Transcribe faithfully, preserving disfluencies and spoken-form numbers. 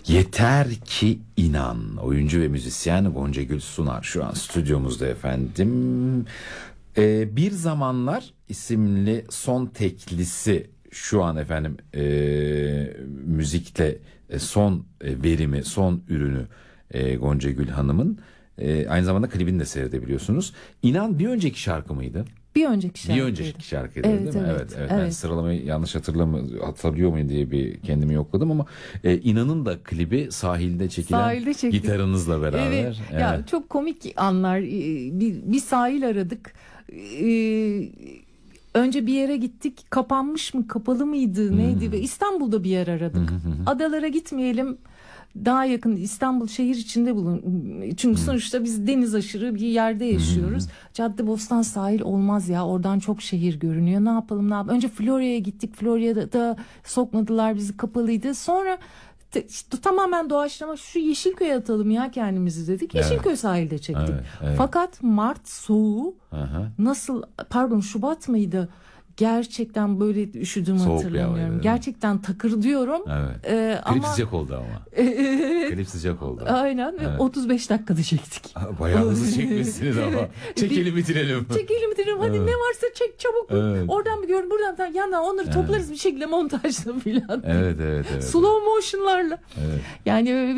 Yeter ki inan. Oyuncu ve müzisyen Gonca Gül Sunar şu an stüdyomuzda efendim. Ee, Bir Zamanlar isimli son teklisi şu an efendim e, müzikte e, son e, verimi, son ürünü e, Gonca Gül Hanım'ın. E, aynı zamanda klibini de seyredebiliyorsunuz. İnan bir önceki şarkı mıydı? Bir önceki şarkı. Bir önceki şarkıydı Evet, değil mi? evet, Evet, evet. evet. Ben sıralamayı yanlış hatırlamı hatırlıyor muyum diye bir kendimi yokladım ama e, İnan'ın da klibi sahilde çekilen Sahilde çektik. gitarınızla beraber. Evet. Evet. Ya çok komik anlar. Ee, Bir, bir sahil aradık. Ee, Önce bir yere gittik. Kapanmış mı, kapalı mıydı, neydi? Ve İstanbul'da bir yer aradık. Adalara gitmeyelim. Daha yakın İstanbul şehir içinde bulun. Çünkü sonuçta biz deniz aşırı bir yerde yaşıyoruz. Caddebostan sahil olmaz ya. Oradan çok şehir görünüyor. Ne yapalım ne yapalım. Önce Florya'ya gittik. Florya'da da sokmadılar bizi, kapalıydı. Sonra te, işte, tamamen doğaçlama şu Yeşilköy'e atalım ya kendimizi dedik. Evet. Yeşilköy sahilde çektik. Evet, evet. Fakat Mart soğuğu Aha. nasıl, pardon Şubat mıydı? Gerçekten böyle üşüdüğümü Soğuk bir hatırlamıyorum. havaydı. Gerçekten takır diyorum. Evet. Ee, Klip ama sıcak oldu ama. Klip sıcak oldu. aynen ve Evet. otuz beş dakikada çektik. Bayağı hızlı çekmişsiniz ama. Çekelim bitirelim. Çekelim bitirelim. Hadi Evet. ne varsa çek çabuk. Evet. Oradan bir görün, buradan falan. Yandan onları Evet. toplarız bir şekilde montajla filan. Evet evet evet. Slow motion'larla. Evet. Yani